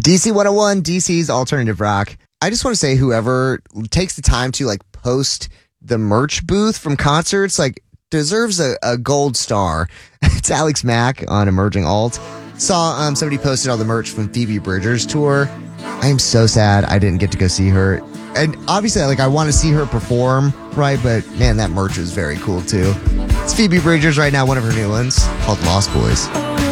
DC 101, DC's alternative rock. I just want to say whoever takes the time to like post the merch booth from concerts, like deserves a gold star. It's Alex Mack on Emerging Alt. Saw somebody posted all the merch from Phoebe Bridgers' tour. I am so sad I didn't get to go see her. And obviously, like, I want to see her perform, right? But man, that merch is very cool too. It's Phoebe Bridgers right now, one of her new ones called Lost Boys.